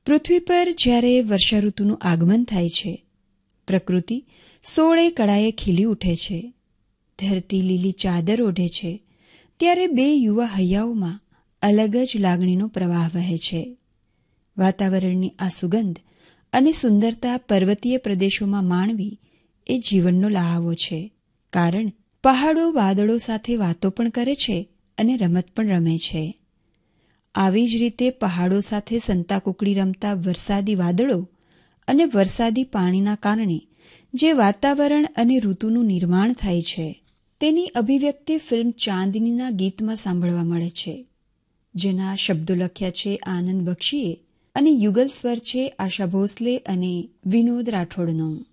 પૃથ્વી પર જ્યારે વર્ષાઋતુનું આગમન થાય છે, પ્રકૃતિ 16 કળાએ ખીલી ઉઠે છે, ધરતી લીલી ચાદર ઓઢે છે, ત્યારે બે યુવા હૈયાઓમાં અલગ જ લાગણીનો પ્રવાહ વહે છે. વાતાવરણની આ સુગંધ અને સુંદરતા પર્વતીય પ્રદેશોમાં માણવી એ જીવનનો લહાવો છે, કારણ પહાડો વાદળો સાથે વાતો પણ કરે છે અને રમત પણ રમે છે. આવી જ રીતે પહાડો સાથે સંતાકુકડી રમતા વરસાદી વાદળો અને વરસાદી પાણીના કારણે જે વાતાવરણ અને ઋતુનું નિર્માણ થાય છે, તેની અભિવ્યક્તિ ફિલ્મ ચાંદનીના ગીતમાં સાંભળવા મળે છે, જેના શબ્દો લખ્યા છે આનંદ બક્ષીએ અને યુગલ સ્વર છે આશા ભોસલે અને વિનોદ રાઠોડનો.